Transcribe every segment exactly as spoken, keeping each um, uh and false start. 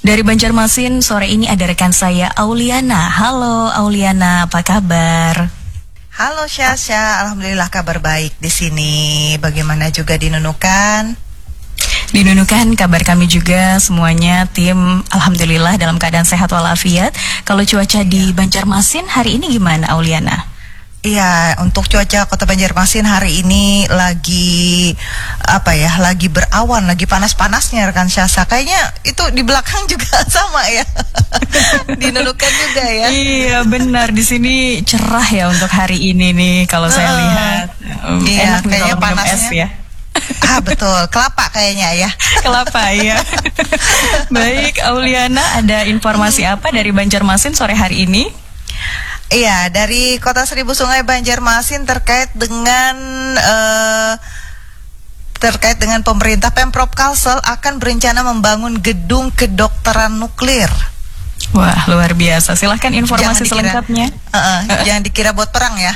Dari Banjarmasin, sore ini ada rekan saya Auliana. Halo Auliana, apa kabar? Halo Syasha, alhamdulillah kabar baik di sini. Bagaimana juga di Nunukan? Di Nunukan kabar kami juga semuanya tim alhamdulillah dalam keadaan sehat walafiat. Kalau cuaca di Banjarmasin hari ini gimana Auliana? Iya, untuk cuaca Kota Banjarmasin hari ini lagi apa ya? Lagi berawan, lagi panas-panasnya rekan Syasha. Kayaknya itu di belakang juga sama ya. Di Nunukan juga ya. Iya, benar, di sini cerah ya untuk hari ini nih kalau uh, saya lihat. Um, iya, enak kayaknya kalau panasnya es ya. Ah betul, kelapa kayaknya ya. Kelapa ya. Baik, Auliana, ada informasi apa dari Banjarmasin sore hari ini? Iya, dari Kota Seribu Sungai Banjarmasin terkait dengan uh, terkait dengan pemerintah Pemprov Kalsel akan berencana membangun gedung kedokteran nuklir. Wah, luar biasa. Silahkan informasi selengkapnya. Uh, uh, jangan dikira buat perang ya.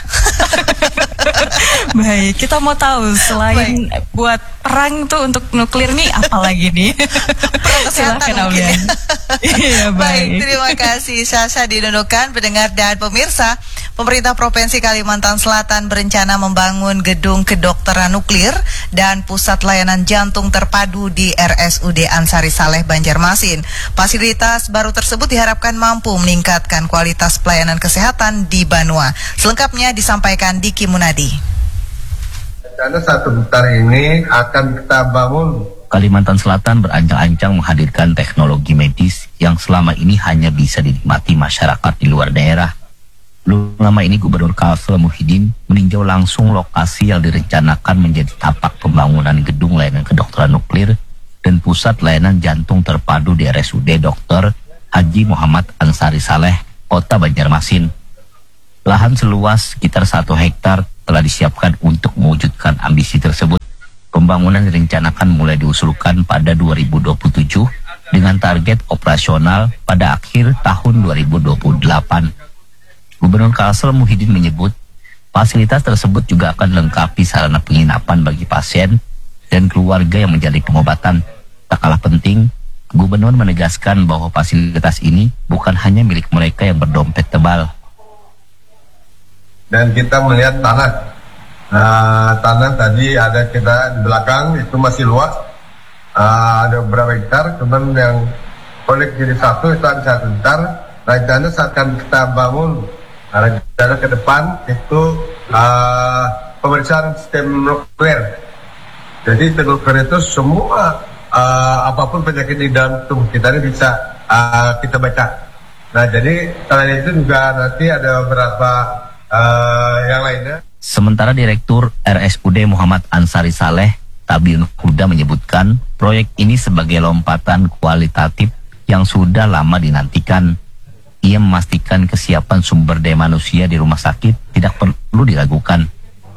Baik, kita mau tahu selain Baik. buat perang tuh untuk nuklir nih apa lagi nih? Perang kesehatan mungkin. Iya, baik. Baik, terima kasih Syasha di Nunukan, pendengar dan pemirsa. Pemerintah Provinsi Kalimantan Selatan berencana membangun gedung kedokteran nuklir dan pusat layanan jantung terpadu di R S U D Ansari Saleh Banjarmasin. Fasilitas baru tersebut diharapkan mampu meningkatkan kualitas pelayanan kesehatan di Banua. Selengkapnya disampaikan Diki Munadi. Karena satu hektar ini akan kita bangun. Kalimantan Selatan berancang-ancang menghadirkan teknologi medis yang selama ini hanya bisa dinikmati masyarakat di luar daerah. Belum lama ini Gubernur Kalsel Muhyiddin meninjau langsung lokasi yang direncanakan menjadi tapak pembangunan gedung layanan kedokteran nuklir dan pusat layanan jantung terpadu di R S U D Dokter Haji Muhammad Ansari Saleh, Kota Banjarmasin. Lahan seluas sekitar satu hektar telah disiapkan untuk mewujudkan ambisi tersebut. Pembangunan direncanakan mulai diusulkan pada dua ribu dua puluh tujuh dengan target operasional pada akhir tahun dua ribu dua puluh delapan. Gubernur Kalsel Muhyiddin menyebut fasilitas tersebut juga akan lengkapi sarana penginapan bagi pasien dan keluarga yang menjalani pengobatan. Tak kalah penting, Gubernur menegaskan bahwa fasilitas ini bukan hanya milik mereka yang berdompet tebal. Dan kita melihat tanah, uh, tanah tadi ada kita di belakang itu masih luas, uh, ada beberapa hektar, cuman yang proyek jadi satu itu ada satu hektar. Rencana akan kita bangun, uh, rencana ke depan itu uh, pemeriksaan sistem nuklir. Jadi nuklir itu semua uh, apapun penyakit di dalam tubuh kita ini bisa uh, kita baca. Nah jadi selain itu juga nanti ada beberapa Uh, yang lainnya. Sementara Direktur R S U D Muhammad Ansari Saleh, Tabiun Huda menyebutkan proyek ini sebagai lompatan kualitatif yang sudah lama dinantikan. Ia memastikan kesiapan sumber daya manusia di rumah sakit tidak perlu diragukan.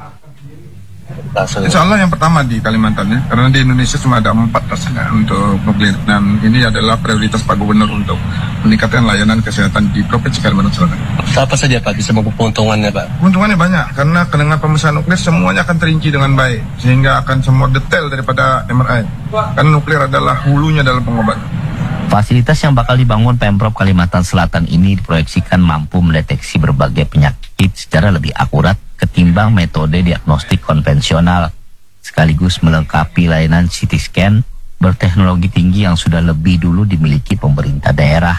Insya Allah yang pertama di Kalimantan ya, karena di Indonesia cuma ada empat rasanya untuk nuklir, dan ini adalah prioritas Pak Gubernur untuk meningkatkan layanan kesehatan di Provinsi Kalimantan Selatan. Apa saja Pak bisa membuat keuntungannya Pak? Keuntungannya banyak, karena dengan pemeriksaan nuklir semuanya akan terinci dengan baik, sehingga akan semua detail daripada M R I. Karena nuklir adalah hulunya dalam pengobatan. Fasilitas yang bakal dibangun Pemprov Kalimantan Selatan ini diproyeksikan mampu mendeteksi berbagai penyakit secara lebih akurat ketimbang metode diagnostik konvensional, sekaligus melengkapi layanan C T scan berteknologi tinggi yang sudah lebih dulu dimiliki pemerintah daerah.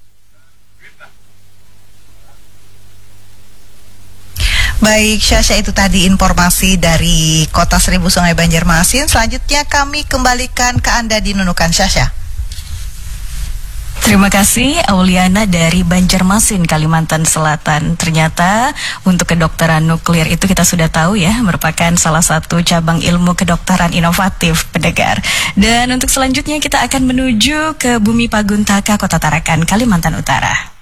Baik, Syasha, itu tadi informasi dari Kota Seribu Sungai Banjarmasin. Selanjutnya kami kembalikan ke Anda di Nunukan, Syasha. Terima kasih Auliana dari Banjarmasin, Kalimantan Selatan. Ternyata untuk kedokteran nuklir itu kita sudah tahu ya, merupakan salah satu cabang ilmu kedokteran inovatif, pendengar. Dan untuk selanjutnya kita akan menuju ke Bumi Paguntaka, Kota Tarakan, Kalimantan Utara.